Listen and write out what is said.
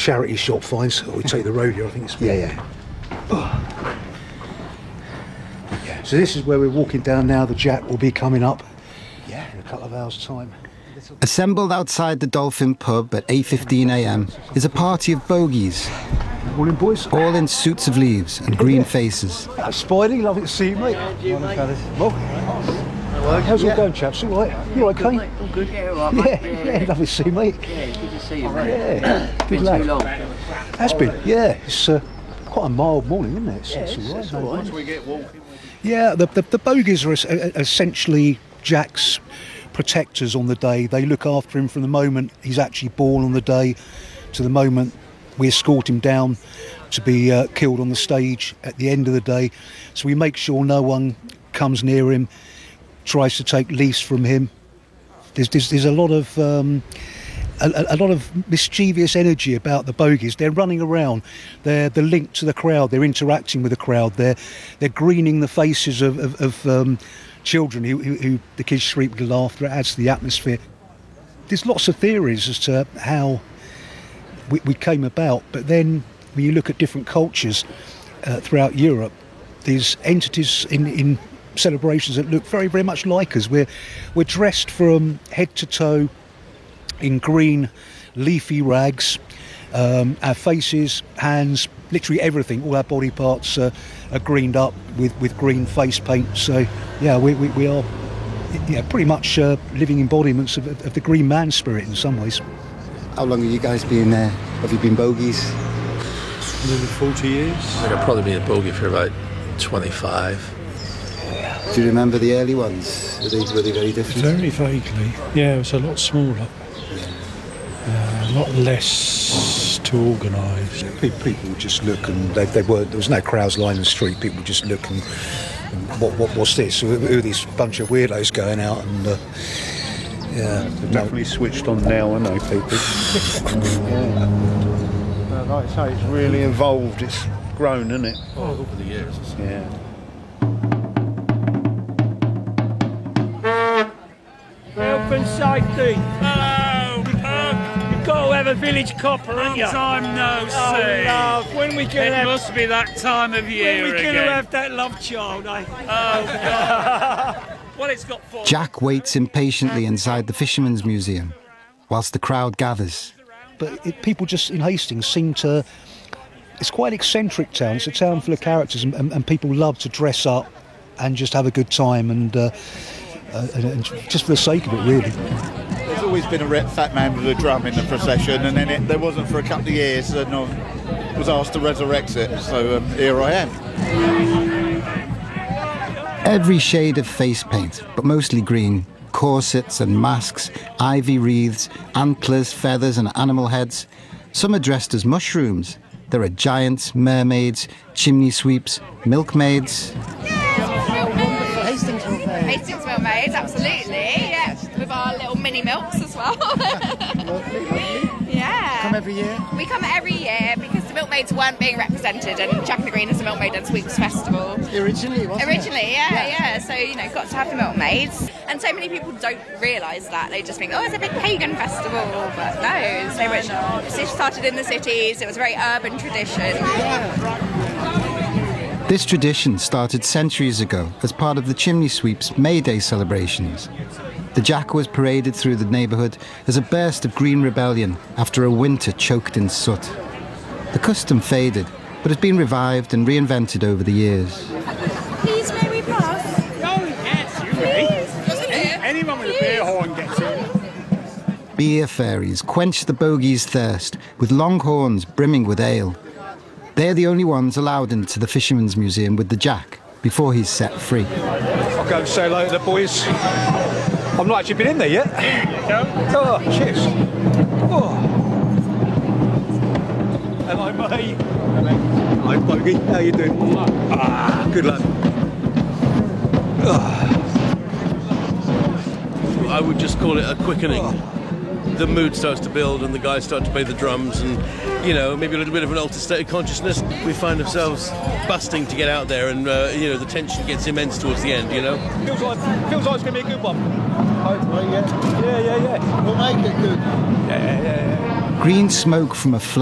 charity shop finds, or we take the road here, I think it's... Yeah. So this is where we're walking down now. The Jack will be coming up in a couple of hours' time. Assembled outside the Dolphin pub at 8:15 a.m. is a party of bogies. Morning, boys. All in suits of leaves and green faces. Spidey, lovely to see you, mate. Morning, fellas. Well, how's it all going, chaps? All right? You all okay? All good, yeah, all right, mate. Yeah, lovely to see you, mate. Yeah, good to see you, mate. Yeah, good Been lad. too long. Has been, yeah. It's quite a mild morning, isn't it? It's all right. We get walking. Yeah, the bogies are essentially Jack's protectors on the day. They look after him from the moment he's actually born on the day to the moment we escort him down to be killed on the stage at the end of the day. So we make sure no one comes near him, tries to take leaves from him. There's a lot of mischievous energy about the bogies. They're running around. They're linked to the crowd. They're interacting with the crowd. They're greening the faces of children who the kids shriek with laughter. It adds to the atmosphere. There's lots of theories as to how we came about, but then when you look at different cultures throughout Europe, there's entities in celebrations that look very, very much like us. We're dressed from head to toe in green leafy rags. Our faces, hands, literally everything, all our body parts are greened up with green face paint. So yeah, we are pretty much living embodiments of the green man spirit in some ways. How long have you guys been there? Have you been bogies? Nearly 40 years. I think I've probably been a bogey for about 25. Do you remember the early ones? Were they very different? Very vaguely. Yeah, it was a lot smaller. A lot less to organise. People would just look, and there was no crowds lining the street. People would just look and what's this? Who are these bunch of weirdos going out? And They're definitely switched on now, aren't they, people? Like I say, it's really evolved. It's grown, isn't it? Oh, over the years. Yeah. Health and safety. Hello, You've got to have a village copper, haven't you? long time no see. Oh, love. When we can It have, must be that time of year when we can again. have that love child, eh? Oh, God. Well, it's got 4. Jack waits impatiently inside the Fisherman's Museum whilst the crowd gathers. but people just in Hastings seem to... It's quite an eccentric town. It's a town full of characters, and people love to dress up and just have a good time, and just for the sake of it, really. There's always been a fat man with a drum in the procession, and then there wasn't for a couple of years, and I was asked to resurrect it, so here I am. Every shade of face paint, but mostly green. Corsets and masks, ivy wreaths, antlers, feathers and animal heads. Some are dressed as mushrooms. There are giants, mermaids, chimney sweeps, milkmaids. Hastings milkmaids, absolutely. Yeah, with our little mini milks as well. Yeah. Come every year? We come every year because the milkmaids weren't being represented, and Jack and the Green is a milkmaid and sweeps festival. Originally, wasn't it? Yeah. So, got to have the milkmaids. And so many people don't realise that. They just think, oh, it's a big pagan festival. But no, it started in the cities. It was a very urban tradition. This tradition started centuries ago as part of the chimney sweep's May Day celebrations. The Jack was paraded through the neighbourhood as a burst of green rebellion after a winter choked in soot. The custom faded, but has been revived and reinvented over the years. Please, may we pass? Oh, yes, you may. Anyone with a beer horn gets in. Beer fairies quench the bogey's thirst with long horns brimming with ale. They're the only ones allowed into the Fisherman's Museum with the Jack before he's set free. I'll go and say hello to the boys. I've not actually been in there yet. Oh, cheers. Oh. Hello, mate. Hello, Bogey. How you doing? Ah, good luck. I would just call it a quickening. The mood starts to build and the guys start to play the drums and, maybe a little bit of an altered state of consciousness. We find ourselves busting to get out there and, the tension gets immense towards the end, Feels like it's going to be a good one. Hopefully, yeah. Yeah. We'll make it good. Yeah. Green smoke from a flame